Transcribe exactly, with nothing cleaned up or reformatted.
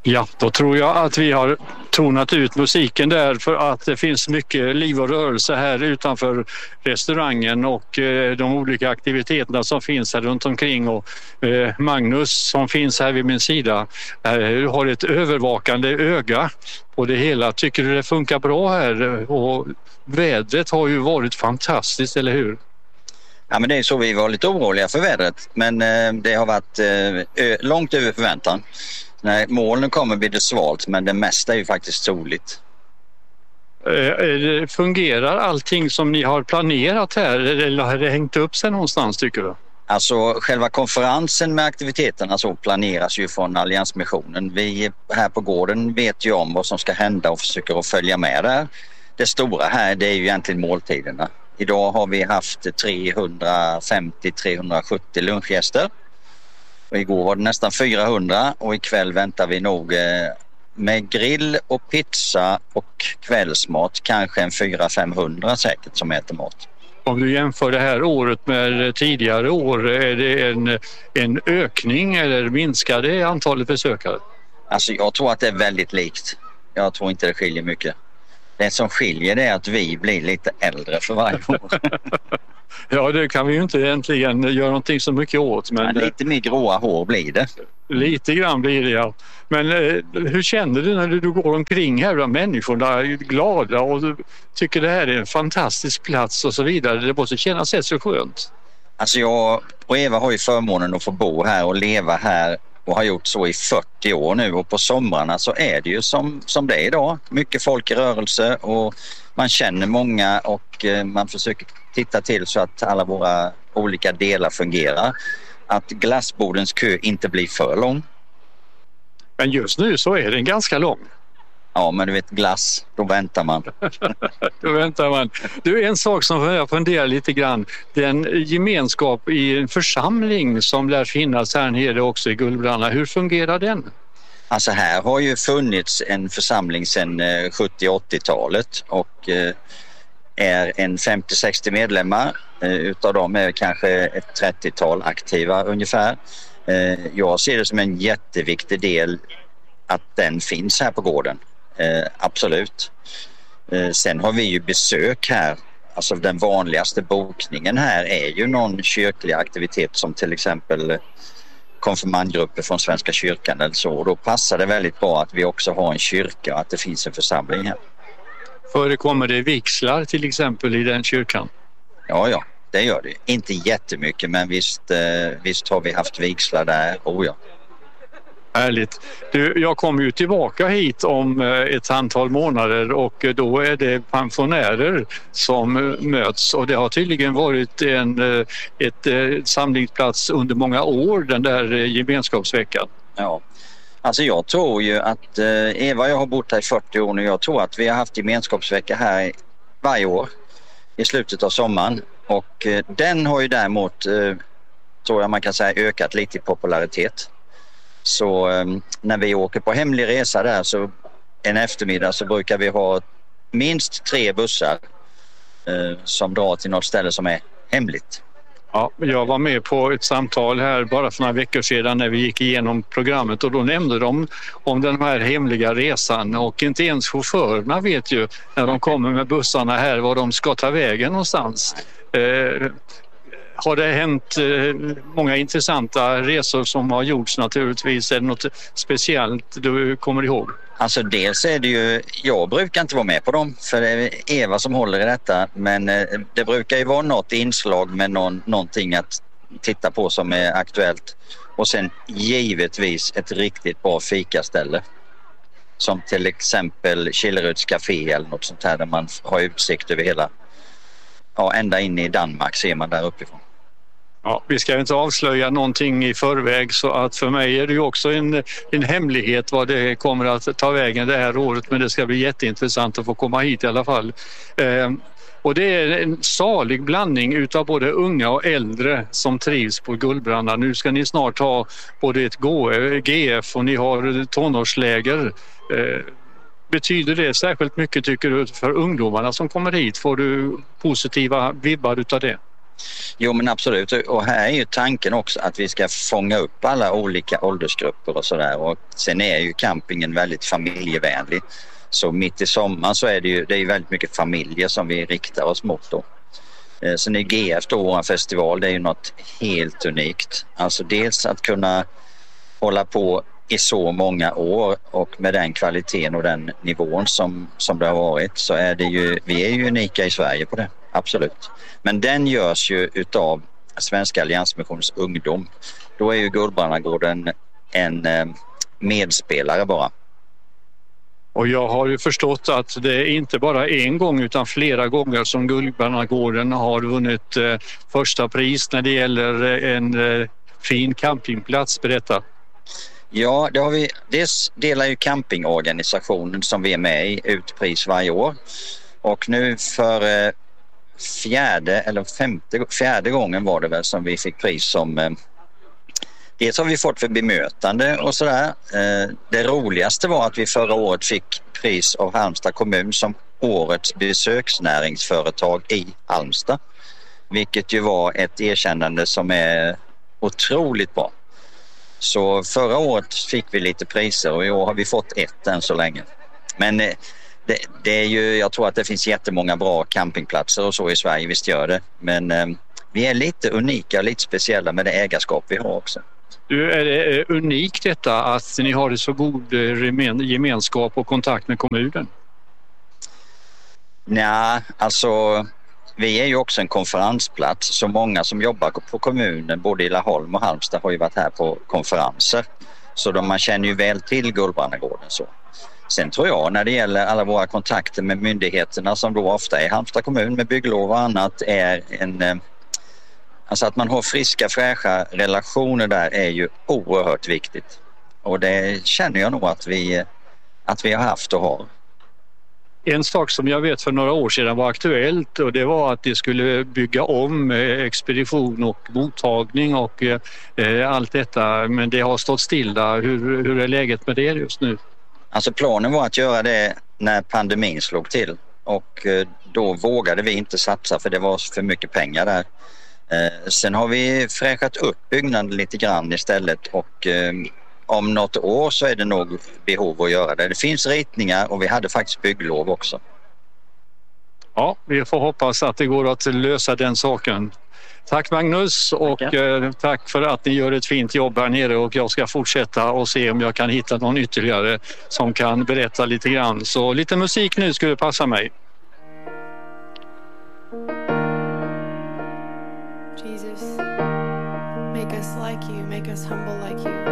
Ja, då tror jag att vi har tonat ut musiken där för att det finns mycket liv och rörelse här utanför restaurangen och eh, de olika aktiviteterna som finns här runt omkring och eh, Magnus som finns här vid min sida eh, har ett övervakande öga på det hela. Tycker du det funkar bra här? Och vädret har ju varit fantastiskt, eller hur? Ja, men det är så, vi var lite oroliga för vädret, men eh, det har varit eh, ö- långt över förväntan. Nej, molnen kommer bli det svalt, men det mesta är ju faktiskt soligt. Eh, fungerar allting som ni har planerat här eller har det hängt upp sig någonstans, tycker du? Alltså själva konferensen med aktiviteterna så planeras ju från Alliansmissionen. Vi här på gården vet ju om vad som ska hända och försöker att följa med där. Det stora här, det är ju egentligen måltiderna. Idag har vi haft trehundrafemtio till trehundrasjuttio lunchgäster. Och igår var det nästan fyrahundra och ikväll väntar vi nog eh, med grill och pizza och kvällsmat kanske en fyra till femhundra säkert som äter mat. Om du jämför det här året med tidigare år, är det en, en ökning eller minskade antalet besökare? Alltså jag tror att det är väldigt likt. Jag tror inte det skiljer mycket. Det som skiljer är att vi blir lite äldre för varje år. Ja, det kan vi ju inte egentligen göra någonting så mycket åt. Men ja, lite mer gråa hår blir det. Lite grann blir det, ja. Men eh, hur känner du när du går omkring här bland människorna är glada och du tycker det här är en fantastisk plats och så vidare? Det måste kännas rätt så skönt. Alltså jag och Eva har ju förmånen att få bo här och leva här och har gjort så i fyrtio år nu, och på somrarna så är det ju som, som det är idag. Mycket folk i rörelse och man känner många och eh, man försöker titta till så att alla våra olika delar fungerar. Att glassbordens kö inte blir för lång. Men just nu så är den ganska lång. Ja, men du vet, glass, då väntar man. Då väntar man. Du, en sak som jag funderar lite grann. Den gemenskap i en församling som lär finnas här nere också i Gullbrandna. Hur fungerar den? Alltså här har ju funnits en församling sedan sjuttio- och åttiotalet och är en femtio sextio medlemmar. Utav dem är kanske ett trettiotal aktiva ungefär. Jag ser det som en jätteviktig del att den finns här på gården. Eh, absolut. Eh, sen har vi ju besök här. Alltså den vanligaste bokningen här är ju någon kyrklig aktivitet som till exempel konfirmandgrupper från Svenska kyrkan eller så. Och då passar det väldigt bra att vi också har en kyrka och att det finns en församling här. Förekommer det vigslar till exempel i den kyrkan? Ja, ja, det gör det. Inte jättemycket, men visst, eh, visst har vi haft vigslar där. Oh ja. Härligt. Du, jag kommer ju tillbaka hit om ett antal månader och då är det pensionärer som möts och det har tydligen varit en ett samlingsplats under många år, den där gemenskapsveckan. Ja, alltså jag tror ju att Eva och jag har bott här i fyrtio år nu. Jag tror att vi har haft gemenskapsvecka här varje år i slutet av sommaren och den har ju däremot, tror jag man kan säga, ökat lite i popularitet. Så um, när vi åker på hemlig resa där så en eftermiddag så brukar vi ha minst tre bussar uh, som drar till något ställe som är hemligt. Ja, jag var med på ett samtal här bara för några veckor sedan när vi gick igenom programmet och då nämnde de om den här hemliga resan och inte ens chaufförerna vet ju när de kommer med bussarna här var de ska ta vägen någonstans. Uh, Har det hänt eh, många intressanta resor som har gjorts naturligtvis? Är det något speciellt du kommer ihåg? Alltså dels är det ju, jag brukar inte vara med på dem för det är Eva som håller i detta, men eh, det brukar ju vara något inslag med någon, någonting att titta på som är aktuellt. Och sen givetvis ett riktigt bra fikaställe. Som till exempel Killeruds Café eller något sånt här där man har utsikt över hela, ja, ända in i Danmark ser man där uppifrån. Ja, vi ska inte avslöja någonting i förväg så att för mig är det ju också en, en hemlighet vad det kommer att ta vägen det här året, men det ska bli jätteintressant att få komma hit i alla fall. Eh, och det är en salig blandning utav både unga och äldre som trivs på Gullbrandna. Nu ska ni snart ha både ett G F och ni har tonårsläger. Eh, betyder det särskilt mycket tycker du för ungdomarna som kommer hit? Får du positiva vibbar utav det? Jo men absolut, och här är ju tanken också att vi ska fånga upp alla olika åldersgrupper och sådär, och sen är ju campingen väldigt familjevänlig. Så mitt i sommar så är det ju det är väldigt mycket familjer som vi riktar oss mot då. Sen är G F då, vår festival, det är ju något helt unikt. Alltså dels att kunna hålla på i så många år och med den kvaliteten och den nivån som, som det har varit, så är det ju, vi är ju unika i Sverige på det, absolut. Men den görs ju utav Svenska Alliansmissionens ungdom. Då är ju Guldbrannagården en eh, medspelare bara. Och jag har ju förstått att det är inte bara en gång utan flera gånger som Guldbrannagården har vunnit eh, första pris när det gäller en eh, fin campingplats. Berätta. Ja, det har vi. Dels delar ju campingorganisationen som vi är med i ut pris varje år. Och nu för eh, fjärde eller femte, fjärde gången var det väl som vi fick pris som eh, dels har vi fått för bemötande och sådär. Eh, det roligaste var att vi förra året fick pris av Halmstad kommun som årets besöksnäringsföretag i Halmstad. Vilket ju var ett erkännande som är otroligt bra. Så förra året fick vi lite priser och i år har vi fått ett än så länge. Men eh, det, det är ju, jag tror att det finns jättemånga bra campingplatser och så i Sverige, visst gör det. Men eh, vi är lite unika, lite speciella med det ägarskap vi har också. Du, är det unikt detta att ni har så god gemenskap och kontakt med kommunen? Nej, alltså vi är ju också en konferensplats, så många som jobbar på kommunen, både i Laholm och Halmstad, har ju varit här på konferenser. Så de, man känner ju väl till Guldbrannagården så. Sen tror jag när det gäller alla våra kontakter med myndigheterna som då ofta är Halmstad kommun med bygglov och annat, är en alltså att man har friska, fräscha relationer där är ju oerhört viktigt. Och det känner jag nog att vi, att vi har haft och har. En sak som jag vet för några år sedan var aktuellt, och det var att de skulle bygga om expedition och mottagning och eh, allt detta, men det har stått stilla. Hur, hur är läget med det just nu? Alltså planen var att göra det när pandemin slog till, och eh, då vågade vi inte satsa för det var för mycket pengar där. Eh, sen har vi fräschat upp byggnaden lite grann istället, och eh, om något år så är det nog behov att göra det. Det finns ritningar och vi hade faktiskt bygglov också. Ja, vi får hoppas att det går att lösa den saken. Tack Magnus, och eh, tack för att ni gör ett fint jobb här nere, och jag ska fortsätta och se om jag kan hitta någon ytterligare som kan berätta lite grann. Så lite musik nu skulle passa mig. Jesus, make us like you, make us humble like you.